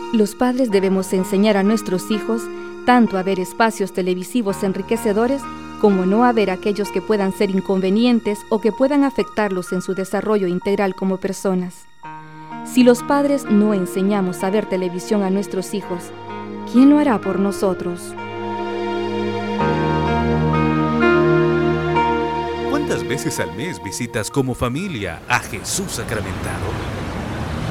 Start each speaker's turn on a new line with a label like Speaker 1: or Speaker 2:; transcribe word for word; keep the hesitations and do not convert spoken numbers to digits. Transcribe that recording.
Speaker 1: Los padres debemos enseñar a nuestros hijos tanto a ver espacios televisivos enriquecedores como no a ver aquellos que puedan ser inconvenientes o que puedan afectarlos en su desarrollo integral como personas. Si los padres no enseñamos a ver televisión a nuestros hijos, ¿quién lo hará por nosotros?
Speaker 2: ¿Cuántas veces al mes visitas como familia a Jesús sacramentado?